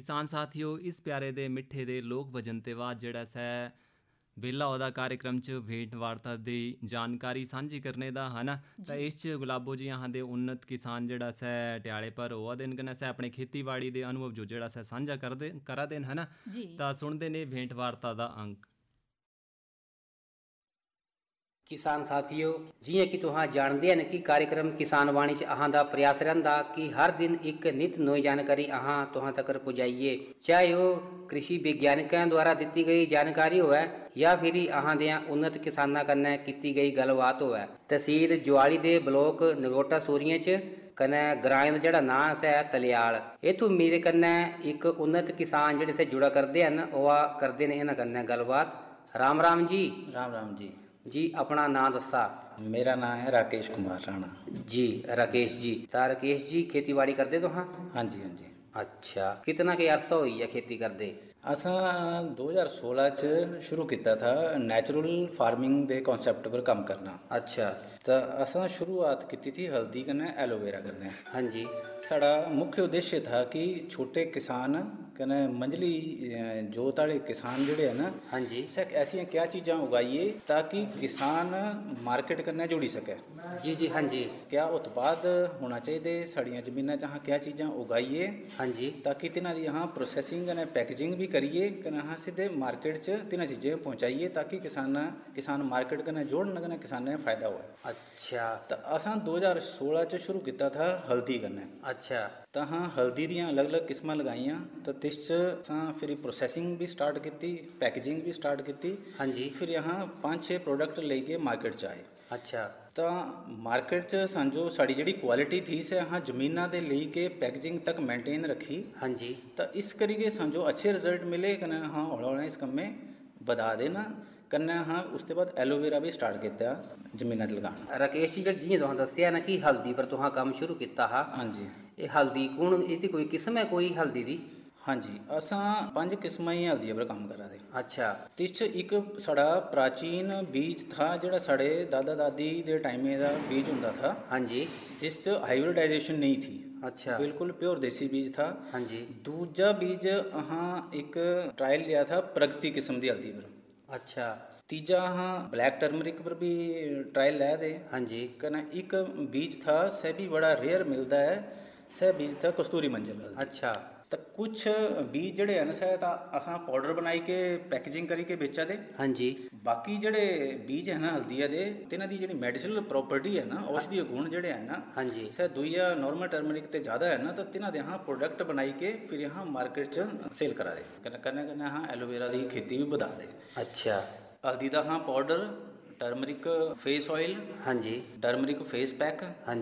किसान साथियों इस प्यारे दे मिठे दे लोक भजन ते बाद जेड़ा सै बेला ओह्दा कार्यक्रम च भेंट वार्ता दी जानकारी सांझी करने दा है ना। तो जी इस च गुलाबो जी अहां दे उन्नत किसान जेड़ा सै ध्याड़े पर होआ दे कन्नै सै अपने खेतीबाड़ी दे अनुभव जो जेड़ा सै सांझा करा दे है ना। जी तो सुनते ने भेंट वार्ता दा अंक। किसान साथियों, जियां कि तुहां जाणदे हन कि कार्यक्रम किसान वाणी च अहां दा प्रयास रहिंदा कि हर दिन एक नित नई जानकारी अहां तुहां तक पहुंचाइए, चाहे वह कृषि वैज्ञानिकों द्वारा दी गई जानकारी होवे या फिर अहां दियां उन्नत किसानां कन्नै कीती गई गलबात होवे। तहसील जुआली दे ब्लॉक नगरोटा सूरियां च कन्नै ग्राएं दा जेह्ड़ा नां है तलियाल, इत्थों मेरे कन्नै एक उन्नत किसान जेह्ड़े से जुड़ा करदे हन, ओह करदे ने इन्हां कन्नै गलबात। राम राम जी। राम राम जी। जी अपना नाम दसा। मेरा नाम है राकेश कुमार राणा जी। राकेश जी, तो राकेश जी खेतीबाड़ी करते तो हाँ? हाँ जी हाँ जी। अच्छा, कितना के अरसा हुई है खेती करते? असा 2016 च शुरू किया था नैचुरल फार्मिंग के कॉन्सैप्ट पर काम करना। अच्छा। तो असा शुरुआत की थी हल्दी कन्नै एलोवेरा कन्नै। हाँ जी। साड़ा मुख्य उद्देश्य था कि छोटे किसान कन्नै मंझली जोत वाले किसान जोड़े है ना, हाँ जी, ऐसी क्या चीज़ां उगाइए ताकि किसान मार्केट कन्नै जुड़ी सके। जी जी। हाँ जी। क्या उत्पाद होना चाहिए साड़ियाँ जमीनां च, क्या चीज़ां उगाइए हाँ जी, ताकि तिन्हां दी अहां प्रोसैसिंग कन्नै पैकेजिंग भी करिए कन्नै अहां सीधे मार्केट च तिन्हां चीज़ें पहुँचाइए ताकि किसान मार्केट कन्नै जोड़न कन्नै किसानें फ़ायदा होए। अच्छा। तो असां 2016 च शुरू किया था हल्दी कन्नै। अच्छा। तो हाँ हल्दी दियां अलग अलग किस्मां लगाइयां, तो तिस च असां फिर प्रोसैसिंग भी स्टार्ट की, पैकेजिंग भी स्टार्ट की। हाँ जी। फिर यहाँ 5-6 प्रोडक्ट लेके मार्केट च आए। अच्छा। तो मार्केट च समझो साड़ी जिहड़ी क्वालिटी थी से अहां जमीनां दे लेके पैकेजिंग तक मेंटेन रखी। हाँ जी। तो इस करिए समझो अच्छे रिजल्ट मिले कन्नै हाँ हौला हौला इस कम्मे बधा देना कन्नै हाँ उसके बाद एलोवेरा भी स्टार्ट किया जमीनां च लगाना। राकेश जी, जियां तुहां दस्सिया ना कि हल्दी पर तुहां काम शुरू किया हा। हाँ जी। ये हल्दी कुण इहदी कोई किस्म है कोई हल्दी दी? हाँ जी, असां 5 किस्मां ही हल्दी पर काम करा दे। अच्छा। तिस च एक साड़ा प्राचीन बीज था जिहड़ा साढ़े दादा दादी दे टाइमे दा बीज हुंदा था। हाँ जी। जिस च हाइब्रिडाइजेशन नहीं थी। अच्छा। बिल्कुल प्योर देसी बीज था। हाँ जी। दूजा बीज अहां एक ट्रायल लिया था प्रगति किस्म दी हल्दी पर। अच्छा। तीजा अहां ब्लैक टर्मरिक पर भी ट्रायल लाया दे। हाँ जी। कन्नै एक बीज था सह भी बड़ा रेयर मिलता है, सह बीज था कस्तूरी मंजल हल्दी। अच्छा। तो कुछ बीज जड़े हैं सह तो असां पाउडर बनाई के पैकेजिंग करी के बेचा दे। हाँ जी। बाकी जड़े बीज है ना हल्दिया दे तिन्हां दी जिहड़ी मेडिसिनल प्रॉपर्टी है ना, औषधीय गुण जड़े हैं ना, हाँ जी, सह दुइया नॉर्मल टर्मरिक ते ज़्यादा है ना, तो तिन्हां दे यहाँ प्रोडक्ट बनाई के फिर यहाँ मार्केट च सेल करा दे। कन्नै कन्नै हाँ एलोवेरा की खेती भी बधा दे। अच्छा। हल्दी दा हाँ पाउडर, टर्मरिक फेस ऑयल, हाँ जी, टर्मरिक फेस पैक, हाँ